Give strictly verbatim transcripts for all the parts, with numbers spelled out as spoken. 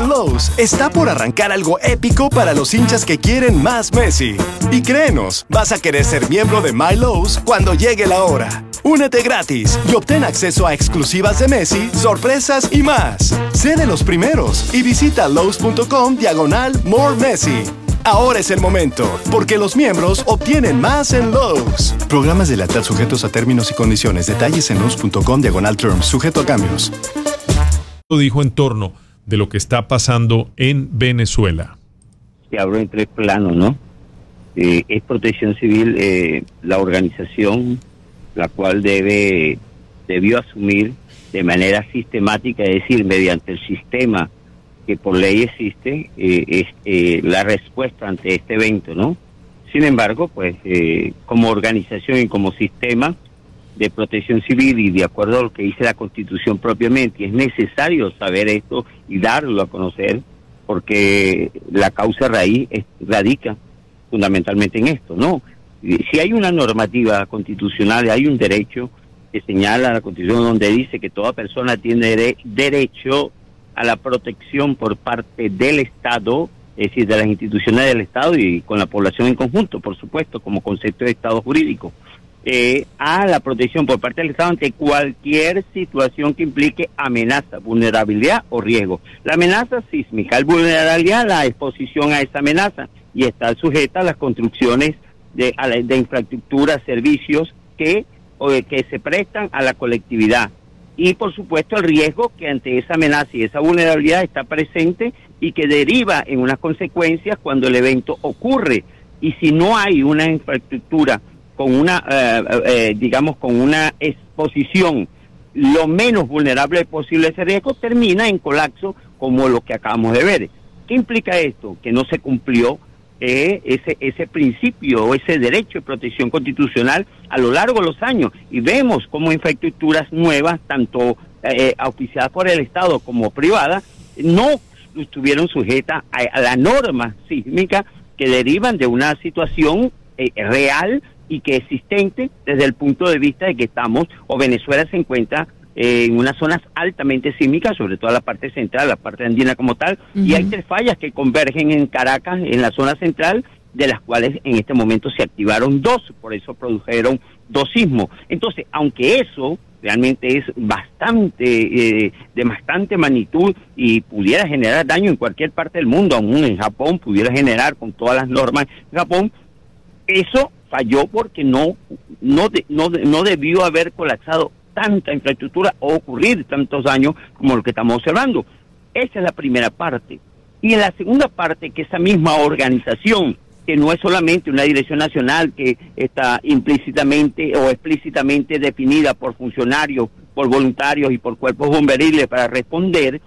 Con Lowe's está por arrancar algo épico para los hinchas que quieren más Messi. Y créenos, vas a querer ser miembro de My Lowe's cuando llegue la hora. Únete gratis y obtén acceso a exclusivas de Messi, sorpresas y más. Sé de los primeros y visita Lowe's.com diagonal More Messi. Ahora es el momento, porque los miembros obtienen más en Lowe's. Programas de lealtad sujetos a términos y condiciones. Detalles en Lowe's.com diagonal terms, sujeto a cambios. Dijo en torno de lo que está pasando en Venezuela. Se habló en tres planos, ¿no? Eh, es Protección Civil eh, la organización la cual debe debió asumir de manera sistemática, es decir, mediante el sistema que por ley existe, eh, es eh, la respuesta ante este evento, ¿no? Sin embargo, pues eh, como organización y como sistema de protección civil y de acuerdo a lo que dice la Constitución propiamente, es necesario saber esto y darlo a conocer, porque la causa raíz es, radica fundamentalmente en esto, ¿no? Si hay una normativa constitucional, hay un derecho que señala la Constitución donde dice que toda persona tiene dere- derecho a la protección por parte del Estado, es decir, de las instituciones del Estado y con la población en conjunto, por supuesto, como concepto de Estado jurídico, eh, a la protección por parte del Estado ante cualquier situación que implique amenaza, vulnerabilidad o riesgo. La amenaza sísmica, la vulnerabilidad, la exposición a esa amenaza, y está sujeta a las construcciones de, a la, de infraestructura, servicios que, o de, que se prestan a la colectividad. Y por supuesto el riesgo que ante esa amenaza y esa vulnerabilidad está presente y que deriva en unas consecuencias cuando el evento ocurre. Y si no hay una infraestructura con una, eh, eh, digamos, con una exposición lo menos vulnerable posible a ese riesgo, termina en colapso como lo que acabamos de ver. ¿Qué implica esto? Que no se cumplió Eh, ese ese principio o ese derecho de protección constitucional a lo largo de los años, y vemos como infraestructuras nuevas, tanto eh, auspiciadas por el Estado como privadas, no estuvieron sujetas a, a la norma sísmica que derivan de una situación eh, real y que existente desde el punto de vista de que estamos, o Venezuela se encuentra en unas zonas altamente sísmicas, sobre todo la parte central, la parte andina como tal, uh-huh. Y hay tres fallas que convergen en Caracas, en la zona central, de las cuales en este momento se activaron dos, por eso produjeron dos sismos. Entonces, aunque eso realmente es bastante, eh, de bastante magnitud y pudiera generar daño en cualquier parte del mundo, aún en Japón pudiera generar con todas las normas en Japón, eso falló porque no, no, de, no, no debió haber colapsado tanta infraestructura o ocurrir tantos años como lo que estamos observando. Esa es la primera parte. Y en la segunda parte, que esa misma organización, que no es solamente una dirección nacional que está implícitamente o explícitamente definida por funcionarios, por voluntarios y por cuerpos bomberiles para responder,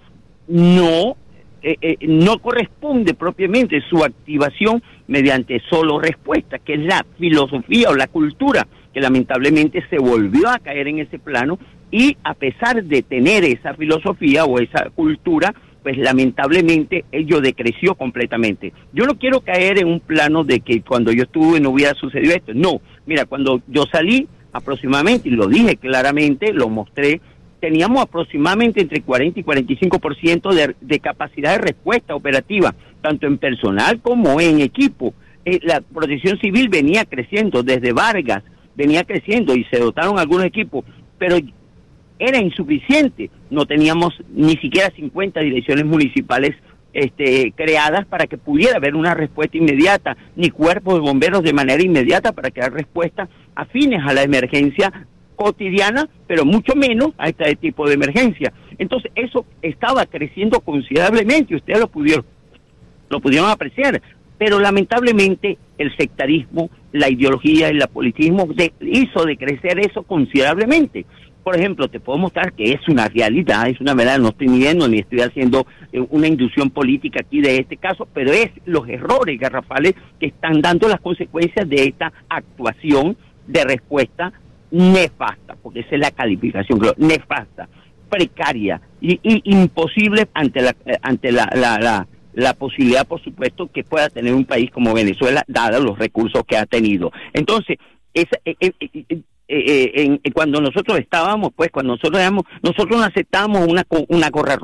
no, eh, eh, no corresponde propiamente su activación mediante solo respuesta, que es la filosofía o la cultura que lamentablemente se volvió a caer en ese plano, y a pesar de tener esa filosofía o esa cultura, pues lamentablemente ello decreció completamente. Yo no quiero caer en un plano de que cuando yo estuve no hubiera sucedido esto. No, mira, cuando yo salí aproximadamente, y lo dije claramente, lo mostré, teníamos aproximadamente entre cuarenta y cuarenta y cinco por ciento de, de capacidad de respuesta operativa, tanto en personal como en equipo. Eh, la protección civil venía creciendo desde Vargas, venía creciendo y se dotaron algunos equipos, pero era insuficiente. No teníamos ni siquiera cincuenta direcciones municipales este, creadas para que pudiera haber una respuesta inmediata, ni cuerpos de bomberos de manera inmediata para que dar respuesta afines a la emergencia cotidiana, pero mucho menos a este tipo de emergencia. Entonces eso estaba creciendo considerablemente, ustedes lo pudieron, lo pudieron apreciar. Pero lamentablemente el sectarismo, la ideología y el politismo de, hizo decrecer eso considerablemente. Por ejemplo, te puedo mostrar que es una realidad, es una verdad, no estoy midiendo ni estoy haciendo eh, una inducción política aquí de este caso, pero es los errores garrafales que están dando las consecuencias de esta actuación de respuesta nefasta, porque esa es la calificación, nefasta, precaria y, y imposible ante la ante la, la, la la posibilidad, por supuesto, que pueda tener un país como Venezuela, dados los recursos que ha tenido. Entonces, esa, eh, eh, eh, eh, eh, en, cuando nosotros estábamos, pues, cuando nosotros éramos, nosotros no aceptábamos una, una gorra